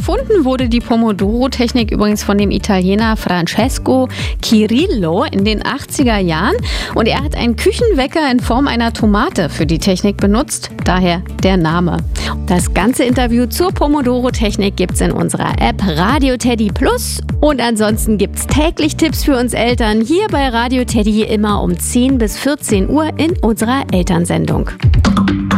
Erfunden wurde die Pomodoro-Technik übrigens von dem Italiener Francesco Cirillo in den 80er Jahren. Und er hat einen Küchenwecker in Form einer Tomate für die Technik benutzt, daher der Name. Das ganze Interview zur Pomodoro-Technik gibt's in unserer App Radio Teddy Plus. Und ansonsten gibt's täglich Tipps für uns Eltern hier bei Radio Teddy immer um 10 bis 14 Uhr in unserer Elternsendung.